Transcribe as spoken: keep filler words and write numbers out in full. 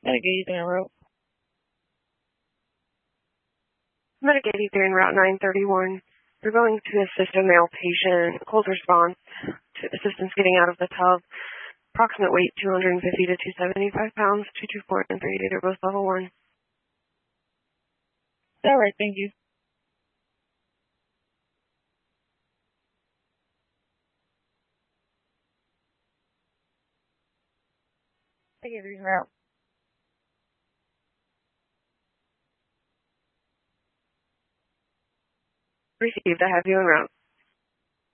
Medicaid en route. Medicaid either en route nine thirty-one. You're going to assist a male patient. Cold response to assistance getting out of the tub. Approximate weight two hundred fifty to two hundred seventy-five pounds. two two four and three eight are both level one. All right, thank you. Medicaid en route. Received. I have you en route.